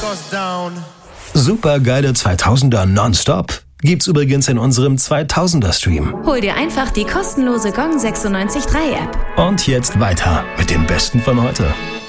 Super geile 2000er nonstop gibt's übrigens in unserem 2000er Stream. Hol dir einfach die kostenlose Gong 96.3 App. Und jetzt weiter mit dem Besten von heute.